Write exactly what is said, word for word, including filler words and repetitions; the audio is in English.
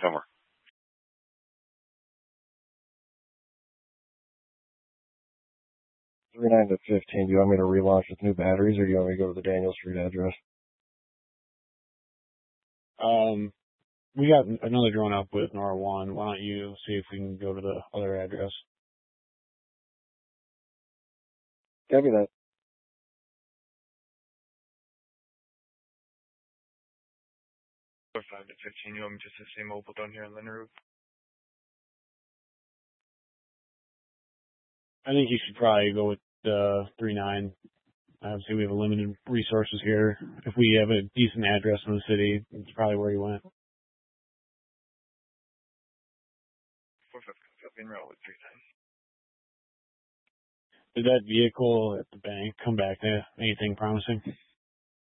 summer. three nine to fifteen. Do you want me to relaunch with new batteries, or do you want me to go to the Daniel Street address? Um, we got another drone up with Nora one. Why don't you see if we can go to the other address? Copy that. five to fifteen, you want me just to stay mobile down here in Lindenroof? I think you should probably go with uh, three nine. Obviously, we have a limited resources here. If we have a decent address in the city, it's probably where you went. four five, copy, and route with three nine. Did that vehicle at the bank come back to anything promising?